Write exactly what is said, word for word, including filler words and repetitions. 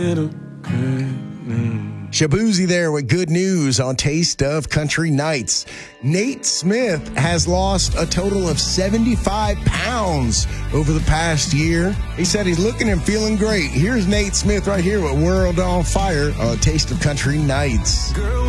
Shabuzi there with good news on Taste of Country Nights. Nate Smith has lost a total of seventy-five pounds over the past year. He said he's looking and feeling great. Here's Nate Smith right here with World on Fire on Taste of Country Nights. Girl,